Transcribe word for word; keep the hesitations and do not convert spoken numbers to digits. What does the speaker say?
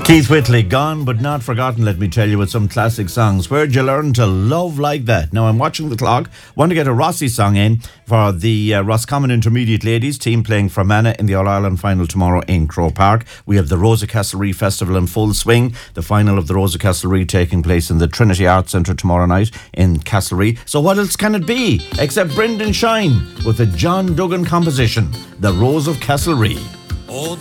Keith Whitley, gone but not forgotten, let me tell you, with some classic songs. Where'd you learn to love like that? Now, I'm watching the clock. Want to get a Rossi song in for the uh, Roscommon Intermediate Ladies team playing Fermanagh in the All-Ireland final tomorrow in Croke Park. We have the Rosa Castlereagh Festival in full swing. The final of the Rosa Castlereagh taking place in the Trinity Arts Centre tomorrow night in Castlereagh. So what else can it be except Brendan Shine with a John Duggan composition, The Rose of Castlereagh. Oh,